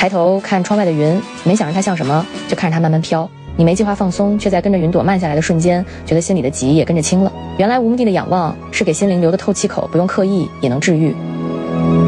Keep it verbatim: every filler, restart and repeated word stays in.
抬头看窗外的云，没想着它像什么，就看着它慢慢飘。你没计划放松，却在跟着云朵慢下来的瞬间，觉得心里的急也跟着轻了。原来无目的的仰望是给心灵留的透气口，不用刻意也能治愈。